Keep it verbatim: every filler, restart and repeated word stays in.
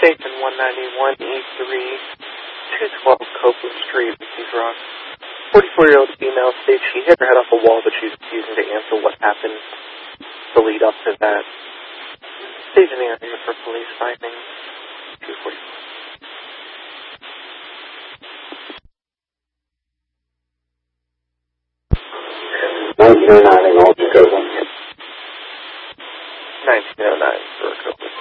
Chapin one ninety-one E three, two twelve Copeland Street, East Rock. forty-four-year-old female states she hit her head off a wall, but she's refusing to answer what happened to lead up to that. Stage in the area for police findings. two forty-four. nineteen oh nine in Alton, Copeland. nineteen oh nine for Copeland.